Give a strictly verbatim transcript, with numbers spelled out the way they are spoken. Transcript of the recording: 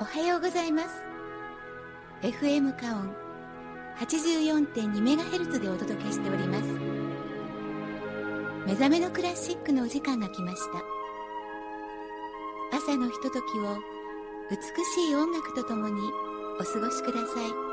おはようございます。 エフエム カオン はちじゅうよんてんにメガヘルツ でお届けしております。目覚めのクラシックのお時間が来ました。朝のひとときを美しい音楽とともにお過ごしください。